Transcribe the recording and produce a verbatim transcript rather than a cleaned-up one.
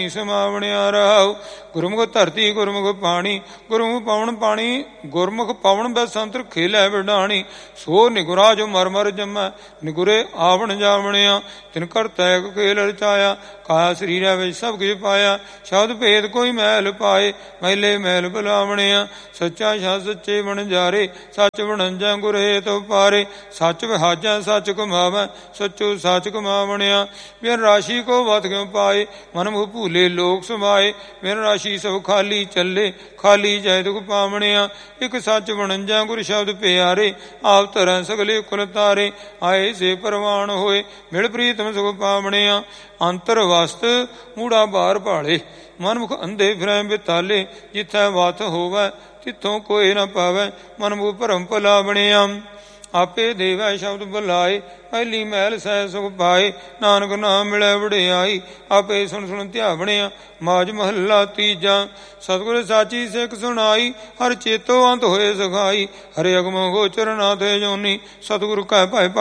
ਸਮਾਵਣਿਆ ਰਹਾਉ। ਗੁਰਮੁਖ ਧਰਤੀ ਗੁਰਮੁਖ ਪਾਣੀ, ਗੁਰਮੁਖ ਪਵਨ ਪਾਣੀ, ਗੁਰਮੁਖ ਪਵਨ ਬੈਸੰਤਰ ਖੇਲੈ ਵਿਡਾਣੀ। ਸੋ ਨਿਗੁਰਾ ਜੋ ਮਰ ਮਰ ਜੰਮੈ, ਨਿਗੁਰੇ ਆਵਣ ਜਾਵਣਿਆ। ਤਿਨ ਕਰ ਤੈਗ ਖੇਲ ਰਚਾਇਆ, ਕਾਇਆ ਸਰੀਰੈ ਵਿੱਚ ਸਭ ਕੁਝ ਪਾਇਆ। ਸ਼ਬਦ ਭੇਦ ਕੋਈ ਮੈਲ ਪਾਏ, ਮੈਲੇ ਮੈਲ ਬੁਲਾਵਣਿਆ। ਸੱਚਾ ਸ਼ਬਦ ਸੱਚੇ ਵਣਜਾਰੇ, ਸੱਚ ਵਣੰਜੈ ਗੁਰ ਹੇਤੁ ਪਾਰੇ। ਸੱਚ ਵਿਹਾਜੈ ਸੱਚ ਕਮਾਵੈ, ਸੱਚੋ ਸੱਚ ਕਮਾਵਣਿਆ। ਬਿਨ ਰਾਸ਼ੀ ਕੋ ਵਤ ਕਿਉ ਪਾਏ, ਮਨ ਮੁਖ ਭੂਲੇ ਲੋਕ ਸਮਾਏ। ਬਿਨ ਰਾਸ਼ੀ ਸਭ ਖਾਲੀ ਚੱਲੇ, ਖਾਲੀ ਜੈ ਦੁਖ ਪਾਵਣਿਆ। ਇਕ ਸੱਚ ਵਣੰਜੈ ਗੁਰ ਸ਼ਬਦ ਪਿਆਰੇ, ਆਪ ਧਰੈ ਸਗਲੇ ਕੁਲ ਤਾਰੇ। ਆਏ ਸੇ ਪ੍ਰਵਾਨ ਹੋਏ, ਮਿਲ ਪ੍ਰੀਤਮ ਸੁਖ ਪਾਵਣਿਆ। ਅੰਤਰ ਵਸਤ ਮੂੜਾ ਬਾਰ ਭਾਲੇ, ਮਨ ਮੁਖ ਅੰਧੇ ਫਿਰੈ ਬਿਤਾਲੇ। ਜਿਥੈ ਵਤ ਹੋਵੈ ਤਿੱਥੋਂ ਕੋਈ ਨ ਪਾਵੈ, ਮਨ ਮੁਖ ਭਰਮ ਭੁਲਾਵਣਿਆ। ਆਪੇ ਦੇਵੈ ਸ਼ਬਦ ਬੁਲਾਏ, ਪਹਿਲੀ ਮਹਿਲ ਸਹਿ ਸੁਖ ਪਾਏ। ਨਾਨਕ ਨਾਮ ਮਿਲੈ ਵਡਿਆਈ, ਆਪੇ ਸੁਣ ਸੁਣ ਧਿਆਵਣਿਆ। ਮਾਝ ਮਹੱਲਾ ਤੀਜਾ। ਸਤਿਗੁਰ ਸਾਚੀ ਸਿੱਖ ਸੁਣਾਈ, ਹਰ ਚੇਤੋ ਅੰਤ ਹੋਏ ਸਖਾਈ। ਹਰਿ ਅਗਮ ਗੋਚਰ ਨਾਥ ਜੋਨੀ, ਸਤਿਗੁਰ ਕੈ ਭੈ